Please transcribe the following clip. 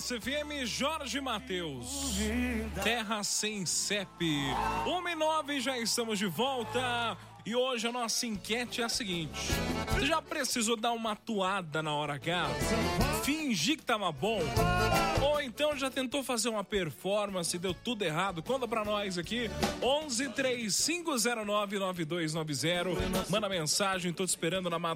RBS FM, Jorge Mateus. Terra sem CEP. 1:09, já estamos de volta. E hoje a nossa enquete é a seguinte: você já precisou dar uma atuada na hora H? Fingir que tava bom? Ou então já tentou fazer uma performance e deu tudo errado? Conta pra nós aqui. 11 3509 9290. Manda mensagem, tô te esperando na